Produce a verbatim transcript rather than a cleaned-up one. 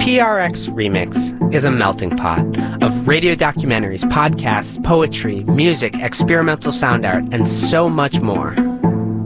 P R X Remix is a melting pot of radio documentaries, podcasts, poetry, music, experimental sound art, and so much more.